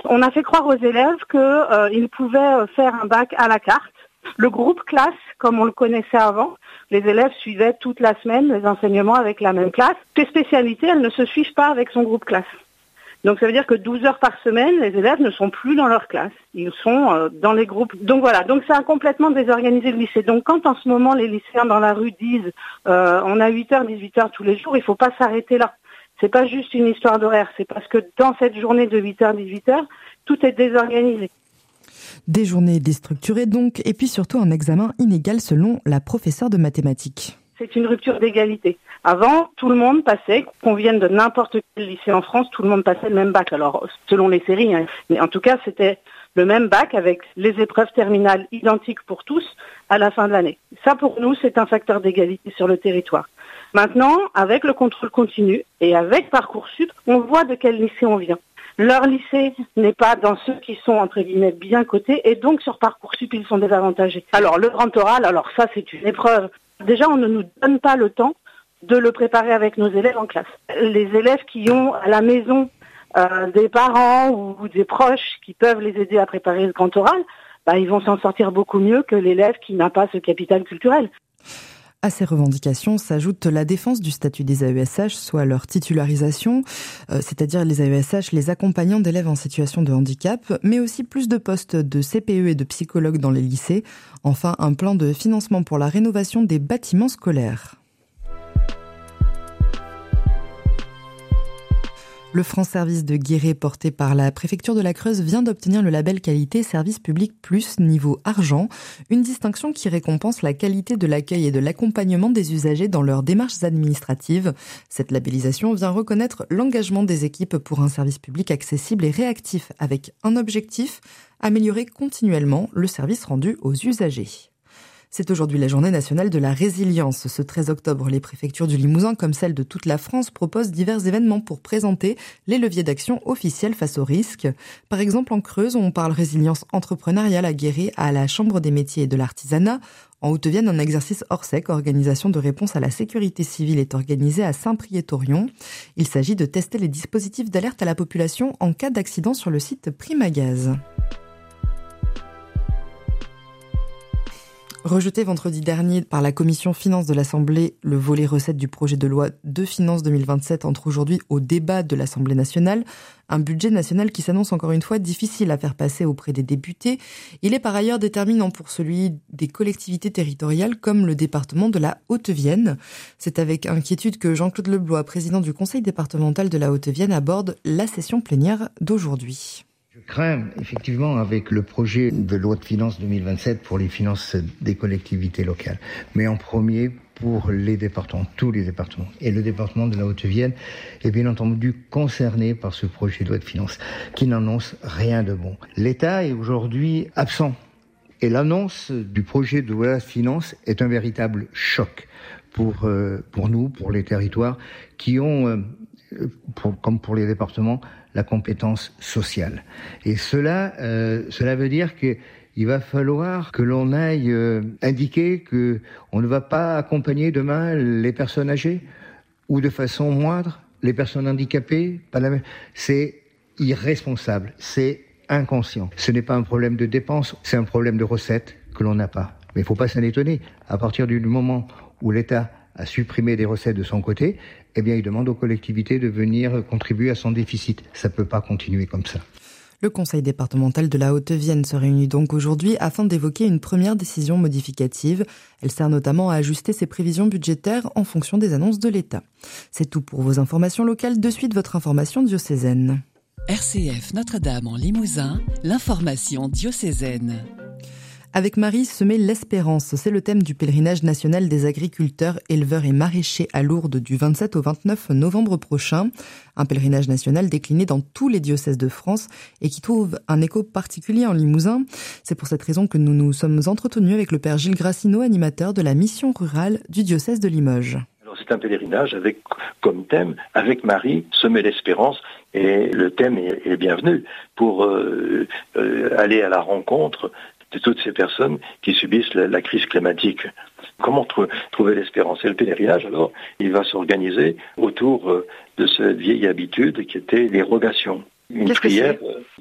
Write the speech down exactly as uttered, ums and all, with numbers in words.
On a fait croire aux élèves qu'ils euh, pouvaient faire un bac à la carte. Le groupe classe, comme on le connaissait avant, les élèves suivaient toute la semaine les enseignements avec la même classe. Ces spécialités, elles ne se suivent pas avec son groupe classe. Donc ça veut dire que douze heures par semaine, les élèves ne sont plus dans leur classe. Ils sont euh, dans les groupes. Donc voilà, donc ça a complètement désorganisé le lycée. Donc quand en ce moment les lycéens dans la rue disent euh, on a huit heures, dix-huit heures tous les jours, il ne faut pas s'arrêter là. C'est pas juste une histoire d'horaire, c'est parce que dans cette journée de huit heures, dix-huit heures, tout est désorganisé. Des journées déstructurées donc, et puis surtout un examen inégal selon la professeure de mathématiques. C'est une rupture d'égalité. Avant, tout le monde passait, qu'on vienne de n'importe quel lycée en France, tout le monde passait le même bac. Alors, selon les séries, hein, mais en tout cas, c'était le même bac avec les épreuves terminales identiques pour tous à la fin de l'année. Ça, pour nous, c'est un facteur d'égalité sur le territoire. Maintenant, avec le contrôle continu et avec Parcoursup, on voit de quel lycée on vient. Leur lycée n'est pas dans ceux qui sont, entre guillemets, bien cotés, et donc sur Parcoursup, ils sont désavantagés. Alors, le grand oral, alors ça, c'est une épreuve. Déjà, on ne nous donne pas le temps de le préparer avec nos élèves en classe. Les élèves qui ont à la maison euh, des parents ou, ou des proches qui peuvent les aider à préparer le grand oral, bah, ils vont s'en sortir beaucoup mieux que l'élève qui n'a pas ce capital culturel. À ces revendications s'ajoute la défense du statut des A E S H, soit leur titularisation, euh, c'est-à-dire les A E S H, les accompagnants d'élèves en situation de handicap, mais aussi plus de postes de C P E et de psychologues dans les lycées. Enfin, un plan de financement pour la rénovation des bâtiments scolaires. Le France Service de Guéret, porté par la préfecture de la Creuse, vient d'obtenir le label qualité service public plus niveau argent, une distinction qui récompense la qualité de l'accueil et de l'accompagnement des usagers dans leurs démarches administratives. Cette labellisation vient reconnaître l'engagement des équipes pour un service public accessible et réactif, avec un objectif, améliorer continuellement le service rendu aux usagers. C'est aujourd'hui la journée nationale de la résilience. Ce treize octobre, les préfectures du Limousin, comme celles de toute la France, proposent divers événements pour présenter les leviers d'action officiels face aux risques. Par exemple, en Creuse, on parle résilience entrepreneuriale à Guéret, à la Chambre des métiers et de l'artisanat. En Haute-Vienne, un exercice Orsec, organisation de réponse à la sécurité civile, est organisé à Saint-Priest-Orion. Il s'agit de tester les dispositifs d'alerte à la population en cas d'accident sur le site Primagaz. Rejeté vendredi dernier par la commission finances de l'Assemblée, le volet recettes du projet de loi de finances deux mille vingt-sept entre aujourd'hui au débat de l'Assemblée nationale. Un budget national qui s'annonce encore une fois difficile à faire passer auprès des députés. Il est par ailleurs déterminant pour celui des collectivités territoriales comme le département de la Haute-Vienne. C'est avec inquiétude que Jean-Claude Leblois, président du conseil départemental de la Haute-Vienne, aborde la session plénière d'aujourd'hui. Je crains effectivement avec le projet de loi de finances deux mille vingt-sept pour les finances des collectivités locales. Mais en premier pour les départements, tous les départements. Et le département de la Haute-Vienne est bien entendu concerné par ce projet de loi de finances qui n'annonce rien de bon. L'État est aujourd'hui absent. Et l'annonce du projet de loi de finances est un véritable choc pour, euh, pour nous, pour les territoires qui ont, euh, pour, comme pour les départements, la compétence sociale. Et cela, euh, cela veut dire que il va falloir que l'on aille euh, indiquer que on ne va pas accompagner demain les personnes âgées ou de façon moindre les personnes handicapées. Pas la même. C'est irresponsable, c'est inconscient. Ce n'est pas un problème de dépenses, c'est un problème de recettes que l'on n'a pas. Mais il ne faut pas s'en étonner. À partir du moment où l'État a supprimé des recettes de son côté, eh bien, il demande aux collectivités de venir contribuer à son déficit. Ça ne peut pas continuer comme ça. Le conseil départemental de la Haute-Vienne se réunit donc aujourd'hui afin d'évoquer une première décision modificative. Elle sert notamment à ajuster ses prévisions budgétaires en fonction des annonces de l'État. C'est tout pour vos informations locales. De suite, votre information diocésaine. R C F Notre-Dame en Limousin, l'information diocésaine. Avec Marie, semer l'espérance, c'est le thème du pèlerinage national des agriculteurs, éleveurs et maraîchers à Lourdes du vingt-sept au vingt-neuf novembre prochain. Un pèlerinage national décliné dans tous les diocèses de France et qui trouve un écho particulier en Limousin. C'est pour cette raison que nous nous sommes entretenus avec le père Gilles Gracineau, animateur de la mission rurale du diocèse de Limoges. Alors c'est un pèlerinage avec comme thème, avec Marie, semer l'espérance, et le thème est, est bienvenu pour euh, euh, aller à la rencontre de toutes ces personnes qui subissent la, la crise climatique. Comment tr- trouver l'espérance? Et le pèlerinage, alors, il va s'organiser autour euh, de cette vieille habitude qui était l'érogation. Une Qu'est-ce prière